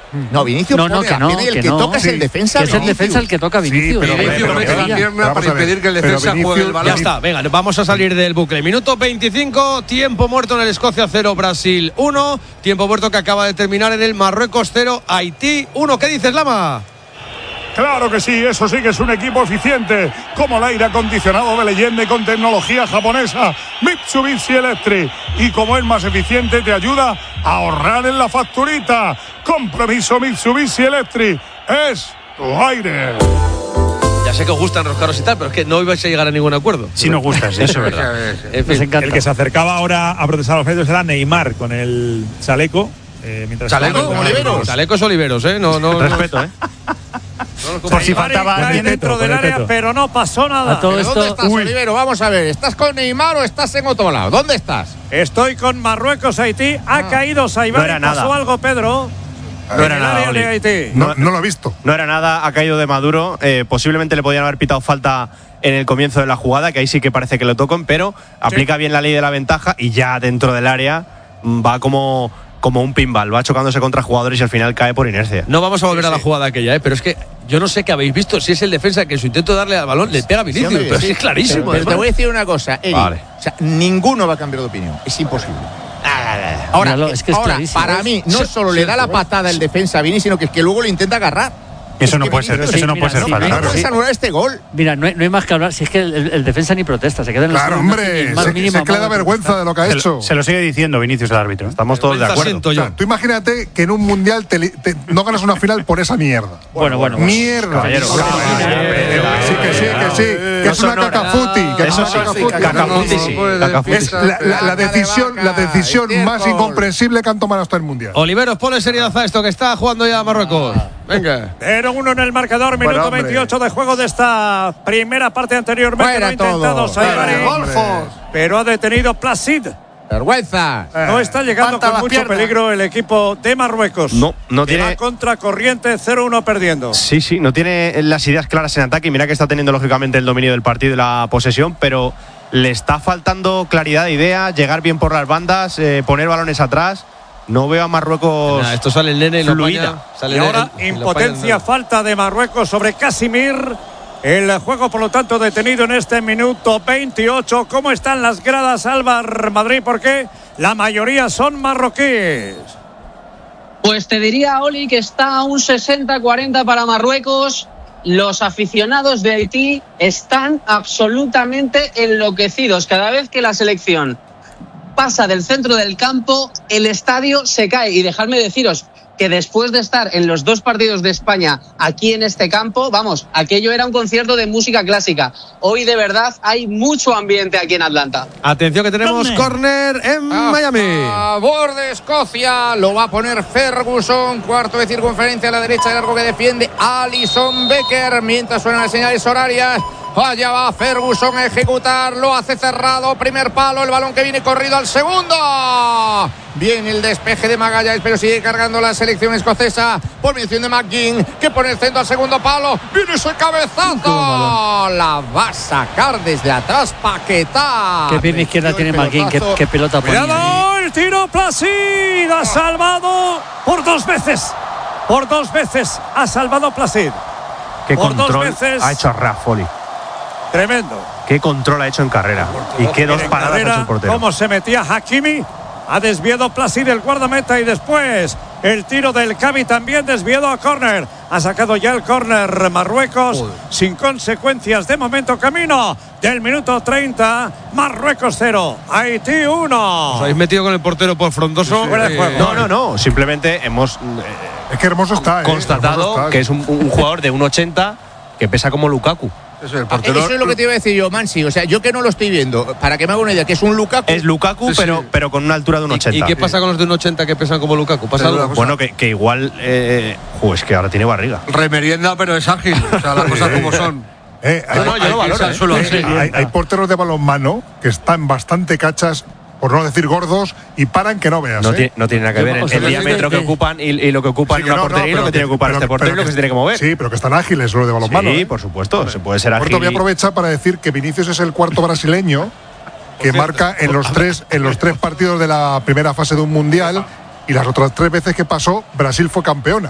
No, Vinicius pone la pierna y el que toca es el defensa. Que es el defensa el que toca a Vinicius. Sí, pero Vinicius mete la pierna para impedir que el defensa juegue el balón. Ya está, venga, vamos a salir del bucle. Minuto 25, tiempo muerto en el Escocia 0, Brasil 1. Tiempo muerto que acaba de terminar en el Marruecos 0, Haití 1. ¿Qué dices, Lama? Claro que sí, eso sí que es un equipo eficiente, como el aire acondicionado de leyenda y con tecnología japonesa Mitsubishi Electric. Y como es más eficiente, te ayuda a ahorrar en la facturita. Compromiso Mitsubishi Electric, es tu aire. Ya sé que os gustan enroscaros y tal, pero es que no ibais a llegar a ningún acuerdo. Sí nos gusta, sí. Eso es verdad. En fin, el que se acercaba ahora a protestar a los medios era Neymar con el chaleco. ¿Chaleco? Oliveros. Chalecos Oliveros, ¿eh? No. Respeto, ¿eh? Por si faltaba alguien dentro del área, pero no pasó nada. ¿Dónde estás, Olivero? Vamos a ver, ¿estás con Neymar o estás en otro lado? ¿Dónde estás? Estoy con Marruecos, Haití. Ha caído Saibari. No era nada. ¿Pasó algo, Pedro? No era nada, área de Haití. No lo he visto. No era nada, ha caído de Maduro. Posiblemente le podían haber pitado falta en el comienzo de la jugada, que ahí sí que parece que lo tocan, pero aplica bien la ley de la ventaja y ya dentro del área va como un pinball, va chocándose contra jugadores y al final cae por inercia. No vamos a volver a la jugada aquella, pero es que yo no sé qué habéis visto. Si es el defensa que en su intento de darle al balón le pega a Vinicius, pero es clarísimo. Pero te voy a decir una cosa, Eri. Vale. O sea, ninguno va a cambiar de opinión. Es imposible. Ahora, es que es clarísimo. para mí, no solo le da la patada el defensa a Vini, sino que es que luego le intenta agarrar. Eso no puede ser, eso no puede ser falta. No puedes anular este gol. Mira, no hay más que hablar. Si es que el defensa ni protesta, se queda en los Claro, hombre, es que le da vergüenza de lo que ha hecho. Se lo sigue diciendo Vinicius, el árbitro. Estamos todos de acuerdo. O sea, tú imagínate que en un mundial no ganas una final por esa mierda. Bueno. Mierda. Sí, que es una cacafuti. Eso sí, cacafuti sí. Es la decisión más incomprensible que han tomado hasta el mundial. Oliveros, ponle seriedad a esto que está jugando ya Marruecos. Venga. 0-1 en el marcador, minuto 28 de juego de esta primera parte. Anteriormente lo ha intentado Saibari, pero ha detenido Placid. Vergüenza. No está llegando con mucho peligro el equipo de Marruecos. No tiene. Va contracorriente, 0-1 perdiendo. Sí, no tiene las ideas claras en ataque. Y mira que está teniendo lógicamente el dominio del partido y la posesión, pero le está faltando claridad de idea, llegar bien por las bandas, poner balones atrás. No veo a Marruecos. Esto sale el nene y fluida. Y ahora impotencia, falta de Marruecos sobre Casimir. El juego, por lo tanto, detenido en este minuto 28. ¿Cómo están las gradas, Álvaro Madrid? Porque la mayoría son marroquíes. Pues te diría, Oli, que está a un 60-40 para Marruecos. Los aficionados de Haití están absolutamente enloquecidos. Cada vez que la selección pasa del centro del campo, el estadio se cae. Y dejadme deciros que después de estar en los dos partidos de España aquí en este campo, vamos, aquello era un concierto de música clásica. Hoy de verdad hay mucho ambiente aquí en Atlanta. Atención que tenemos córner en Miami. A favor de Escocia, lo va a poner Ferguson, cuarto de circunferencia a la derecha, de largo que defiende Alisson Becker, mientras suenan las señales horarias. Allá va Ferguson a ejecutar, lo hace cerrado, primer palo, el balón que viene corrido al segundo. Viene el despeje de Magalhães, pero sigue cargando la selección escocesa por mención de McGinn, que pone el centro al segundo palo. Viene ese cabezazo, la va a sacar desde atrás Paquetá. Qué pierna izquierda tiene McGinn, qué pelota pone. ¡Cuidado! El tiro Placid, ha salvado por dos veces ha salvado Placid. Qué por control 2 veces ha hecho Raffoli. Tremendo. Qué control ha hecho en carrera. Y qué dos paradas ha hecho el portero. Cómo se metía Hakimi. Ha desviado Placid el guardameta y después el tiro del Cavi también desviado a córner. Ha sacado ya el córner Marruecos sin consecuencias de momento. Camino del minuto 30. Marruecos 0, Haití 1. ¿Os habéis metido con el portero por frondoso? Fuera de juego. No. Simplemente hemos es que hermoso está, constatado que es un jugador de 1,80 que pesa como Lukaku. Eso es lo que te iba a decir yo, Mansi. O sea, yo que no lo estoy viendo, para que me haga una idea, que es un Lukaku. Es Lukaku, pero con una altura de 1,80. ¿Y qué pasa con los de 1,80 que pesan como Lukaku? ¿Pasa algo? Bueno, que igual. Es que ahora tiene barriga. Remerienda, pero es ágil. O sea, las cosas como son. Hay porteros de balonmano que están bastante cachas, por no decir gordos, y paran que no veas. No tiene nada que ver el diámetro que ocupan y lo que ocupan en una portería y lo que tiene que ocupar este portero y lo que se tiene que mover. Sí, pero que están ágiles los de balonmano. Sí, por supuesto, se puede ser ágil. Voy a aprovechar para decir que Vinicius es el cuarto brasileño que marca en los tres partidos de la primera fase de un mundial, y las otras 3 veces que pasó, Brasil fue campeona.